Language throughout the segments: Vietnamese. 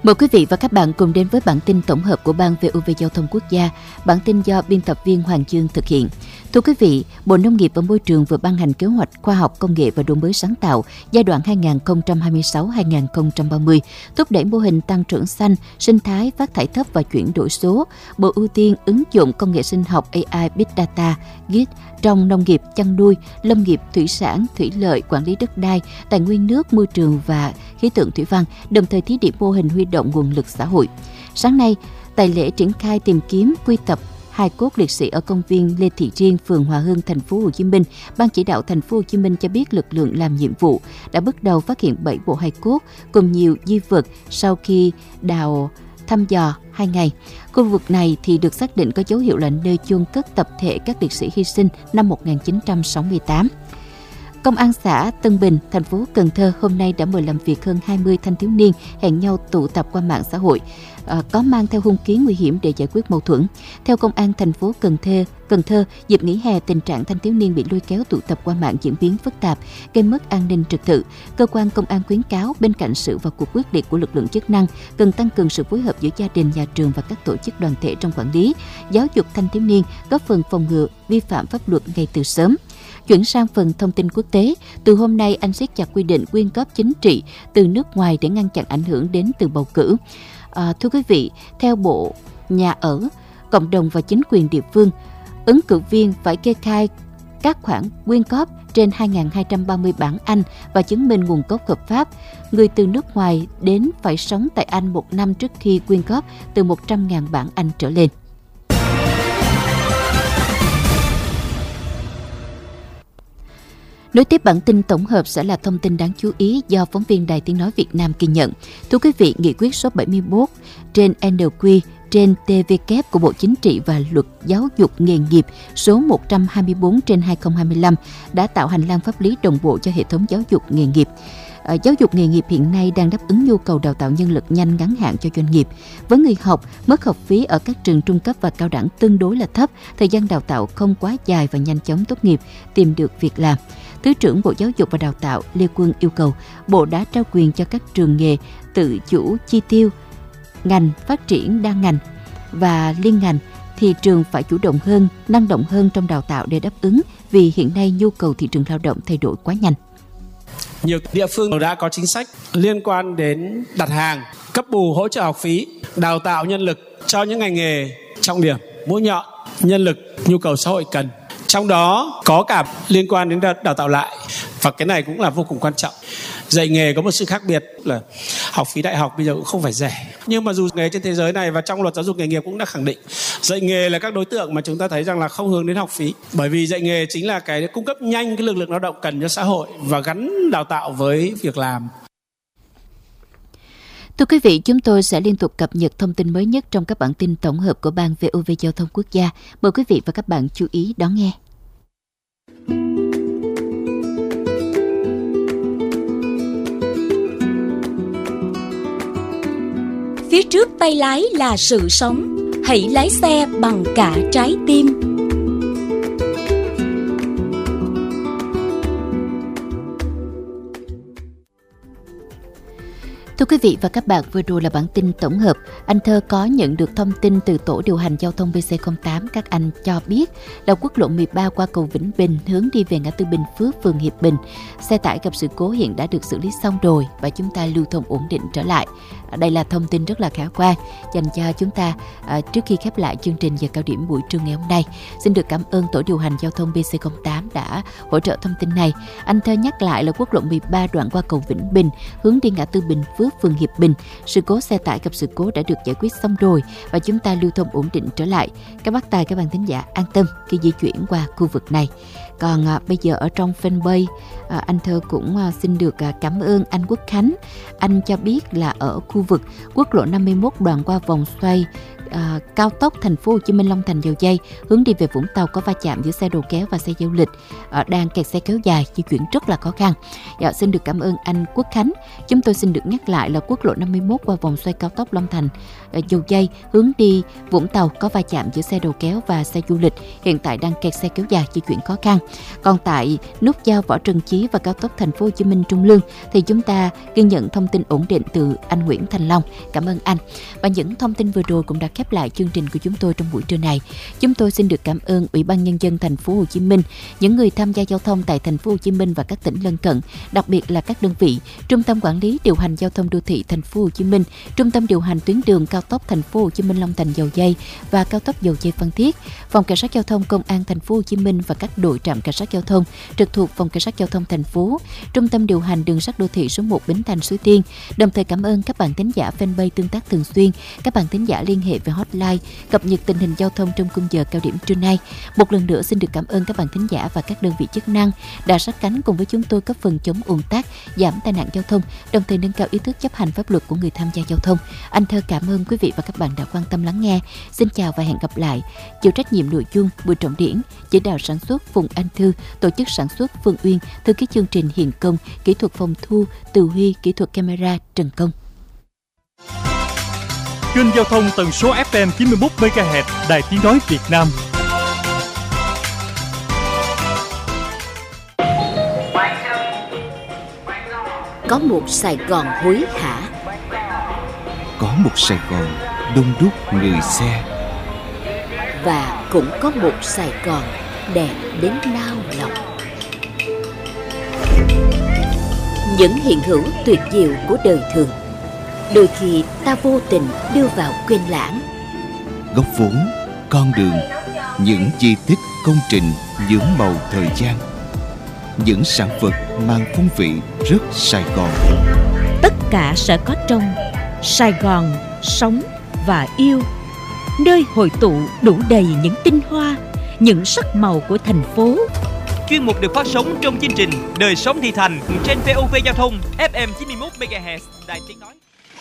Mời quý vị và các bạn cùng đến với bản tin tổng hợp của Ban VOV Giao thông Quốc gia. Bản tin do biên tập viên Hoàng Dương thực hiện. Thưa quý vị, Bộ Nông nghiệp và Môi trường vừa ban hành kế hoạch khoa học công nghệ và đổi mới sáng tạo giai đoạn 2026-2030, thúc đẩy mô hình tăng trưởng xanh, sinh thái, phát thải thấp và chuyển đổi số. Bộ ưu tiên ứng dụng công nghệ sinh học AI, Big Data, GIS trong nông nghiệp, chăn nuôi, lâm nghiệp, thủy sản, thủy lợi, quản lý đất đai, tài nguyên nước, môi trường và khí tượng thủy văn, đồng thời thí điểm mô hình huy động nguồn lực xã hội. Sáng nay, tại lễ triển khai tìm kiếm quy tập hài cốt liệt sĩ ở công viên Lê Thị Riêng, phường Hòa Hưng, thành phố Hồ Chí Minh, Ban chỉ đạo thành phố Hồ Chí Minh cho biết lực lượng làm nhiệm vụ đã bước đầu phát hiện 7 bộ hài cốt cùng nhiều di vật sau khi đào thăm dò 2 ngày. Khu vực này thì được xác định có dấu hiệu là nơi chôn cất tập thể các liệt sĩ hy sinh năm 1968. Công an xã Tân Bình, thành phố Cần Thơ hôm nay đã mời làm việc hơn 20 thanh thiếu niên hẹn nhau tụ tập qua mạng xã hội, có mang theo hung khí nguy hiểm để giải quyết mâu thuẫn. Theo Công an thành phố Cần Thơ, dịp nghỉ hè tình trạng thanh thiếu niên bị lôi kéo tụ tập qua mạng diễn biến phức tạp, gây mất an ninh trật tự. Cơ quan công an khuyến cáo bên cạnh sự vào cuộc quyết liệt của lực lượng chức năng, cần tăng cường sự phối hợp giữa gia đình, nhà trường và các tổ chức đoàn thể trong quản lý, giáo dục thanh thiếu niên, góp phần phòng ngừa vi phạm pháp luật ngay từ sớm. Chuyển sang phần thông tin quốc tế, từ hôm nay Anh siết chặt quy định quyên góp chính trị từ nước ngoài để ngăn chặn ảnh hưởng đến từ bầu cử. Thưa quý vị, theo Bộ Nhà ở, Cộng đồng và chính quyền địa phương, ứng cử viên phải kê khai các khoản quyên góp trên 2.230 bảng Anh và chứng minh nguồn gốc hợp pháp. Người từ nước ngoài đến phải sống tại Anh 1 năm trước khi quyên góp từ 100.000 bảng Anh trở lên. Nối tiếp bản tin tổng hợp sẽ là thông tin đáng chú ý do phóng viên Đài Tiếng Nói Việt Nam ghi nhận. Thưa quý vị, nghị quyết số 71 trên NQ trên TVK của Bộ Chính trị và Luật Giáo dục nghề nghiệp số 124 trên 2025 đã tạo hành lang pháp lý đồng bộ cho hệ thống giáo dục nghề nghiệp. Giáo dục nghề nghiệp hiện nay đang đáp ứng nhu cầu đào tạo nhân lực nhanh ngắn hạn cho doanh nghiệp. Với người học, mức học phí ở các trường trung cấp và cao đẳng tương đối là thấp, thời gian đào tạo không quá dài và nhanh chóng tốt nghiệp, tìm được việc làm. Thứ trưởng Bộ Giáo dục và Đào tạo Lê Quân yêu cầu Bộ đã trao quyền cho các trường nghề tự chủ chi tiêu ngành phát triển đa ngành và liên ngành, thì trường phải chủ động hơn, năng động hơn trong đào tạo để đáp ứng, vì hiện nay nhu cầu thị trường lao động thay đổi quá nhanh. Nhiều địa phương đã có chính sách liên quan đến đặt hàng, cấp bù hỗ trợ học phí, đào tạo nhân lực cho những ngành nghề trọng điểm, mũi nhọn, nhân lực nhu cầu xã hội cần. Trong đó có cả liên quan đến đào tạo lại, và cái này cũng là vô cùng quan trọng. Dạy nghề có một sự khác biệt là học phí đại học bây giờ cũng không phải rẻ. Nhưng mà dù nghề trên thế giới này và trong luật giáo dục nghề nghiệp cũng đã khẳng định dạy nghề là các đối tượng mà chúng ta thấy rằng là không hướng đến học phí. Bởi vì dạy nghề chính là cái cung cấp nhanh cái lực lượng lao động cần cho xã hội và gắn đào tạo với việc làm. Thưa quý vị, chúng tôi sẽ liên tục cập nhật thông tin mới nhất trong các bản tin tổng hợp của Ban VOV Giao thông Quốc gia. Mời quý vị và các bạn chú ý đón nghe. Phía trước tay lái là sự sống, hãy lái xe bằng cả trái tim. Thưa quý vị và các bạn, vừa rồi là bản tin tổng hợp. Anh Thơ có nhận được thông tin từ tổ điều hành giao thông BC08. Các anh cho biết là quốc lộ 13 qua cầu Vĩnh Bình hướng đi về ngã tư Bình Phước, phường Hiệp Bình. Xe tải gặp sự cố hiện đã được xử lý xong rồi và chúng ta lưu thông ổn định trở lại. Đây là thông tin rất là khả quan dành cho chúng ta trước khi khép lại chương trình giờ cao điểm buổi trưa ngày hôm nay. Xin được cảm ơn tổ điều hành giao thông BC08 đã hỗ trợ thông tin này. Anh Thơ nhắc lại là quốc lộ 13 đoạn qua cầu Vĩnh Bình hướng đi ngã tư Bình Phước, phường Hiệp Bình. Sự cố xe tải gặp sự cố đã được giải quyết xong rồi và chúng ta lưu thông ổn định trở lại. Các bác tài, các bạn thính giả an tâm khi di chuyển qua khu vực này. Còn bây giờ ở trong fanpage, anh Thơ cũng xin được cảm ơn anh Quốc Khánh. Anh cho biết là ở khu vực quốc lộ 51 đoạn qua vòng xoay cao tốc thành phố Hồ Chí Minh Long Thành Dầu Giây hướng đi về Vũng Tàu có va chạm giữa xe đầu kéo và xe du lịch đang kẹt xe kéo dài, di chuyển rất là khó khăn. Xin được cảm ơn anh Quốc Khánh. Chúng tôi xin được nhắc lại là quốc lộ 51 qua vòng xoay cao tốc Long Thành Dầu Giây hướng đi Vũng Tàu có va chạm giữa xe đầu kéo và xe du lịch, hiện tại đang kẹt xe kéo dài, di chuyển khó khăn. Còn tại nút giao Võ Trần Chí và cao tốc thành phố Hồ Chí Minh Trung Lương thì chúng ta ghi nhận thông tin ổn định từ anh Nguyễn Thành Long. Cảm ơn anh. Và những thông tin vừa rồi cũng đã khép lại chương trình của chúng tôi trong buổi trưa này. Chúng tôi xin được cảm ơn Ủy ban Nhân dân thành phố Hồ Chí Minh, những người tham gia giao thông tại thành phố Hồ Chí Minh và các tỉnh lân cận, đặc biệt là các đơn vị Trung tâm Quản lý Điều hành Giao thông Đô thị thành phố Hồ Chí Minh, Trung tâm điều hành tuyến đường cao tốc thành phố Hồ Chí Minh Long Thành Dầu Giây và cao tốc Dầu Giây Phan Thiết, Phòng Cảnh sát Giao thông Công an thành phố Hồ Chí Minh và các đội trạm cảnh sát giao thông trực thuộc Phòng Cảnh sát Giao thông thành phố, Trung tâm điều hành đường sắt đô thị số 1 Bến Thành Suối Tiên. Đồng thời cảm ơn các bạn thính giả fanpage tương tác thường xuyên, các bạn thính giả liên hệ về hotline cập nhật tình hình giao thông trong khung giờ cao điểm trưa nay. Một lần nữa xin được cảm ơn các bạn thính giả và các đơn vị chức năng đã sát cánh cùng với chúng tôi cấp phần chống ùn tắc, giảm tai nạn giao thông, đồng thời nâng cao ý thức chấp hành pháp luật của người tham gia giao thông. Anh Thơ cảm ơn quý vị và các bạn đã quan tâm lắng nghe. Xin chào và hẹn gặp lại. Chịu trách nhiệm nội dung Bùi Trọng Điển, chỉ đạo sản xuất Phùng Anh Thư, tổ chức sản xuất Phương Uyên, thư ký chương trình Hiền Công, kỹ thuật phòng thu Từ Huy, kỹ thuật camera Trần Công. Kênh giao thông tần số FM 91 MHz, Đài Tiếng nói Việt Nam. Có một Sài Gòn hối hả, có một Sài Gòn đông đúc người xe, và cũng có một Sài Gòn đẹp đến nao lòng. Những hiện hữu tuyệt diệu của đời thường, đôi khi ta vô tình đưa vào quên lãng. góc phố, con đường, những di tích công trình nhuốm màu thời gian, những sản vật mang phong vị rất Sài Gòn. Tất cả sẽ có trong Sài Gòn sống và yêu, nơi hội tụ đủ đầy những tinh hoa, những sắc màu của thành phố. Chuyên mục được phát sóng trong chương trình Đời sống thị thành trên VOV Giao thông FM 91 MHz, Đài Tiếng nói.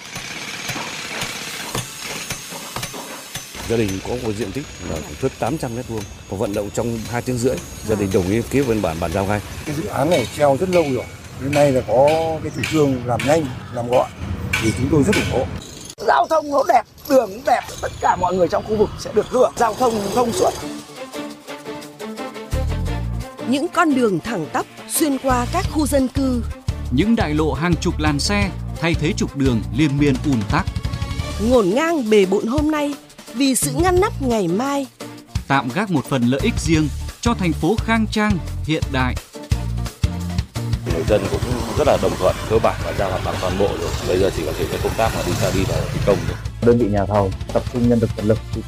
Gia đình có một diện tích là thước 800 m2, và vận động trong 2 tiếng rưỡi, gia đình đồng ý ký văn bản bàn giao ngay. Cái dự án này treo rất lâu rồi, đến nay là có cái chủ trương làm nhanh, làm gọn, thì chúng tôi rất ủng hộ. Giao thông nó đẹp, đường đẹp, tất cả mọi người trong khu vực sẽ được hưởng giao thông thông suốt. Những con đường thẳng tắp xuyên qua các khu dân cư, những đại lộ hàng chục làn xe thay thế trục đường liên miên ùn tắc, ngổn ngang bề bộn hôm nay vì sự ngăn nắp ngày mai, tạm gác một phần lợi ích riêng cho thành phố khang trang hiện đại. Người dân cũng rất là đồng thuận, cơ bản đã giao mặt bằng toàn bộ rồi. Bây giờ chỉ có thể cái công tác mà đi vào thi công rồi. Đơn vị nhà thầu tập trung nhân lực vật lực